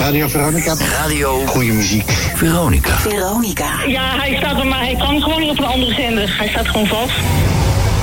Radio Veronica. Radio. Goeie muziek. Veronica. Veronica. Ja, hij staat er, maar hij kan gewoon niet op een andere zender. Hij staat gewoon vast.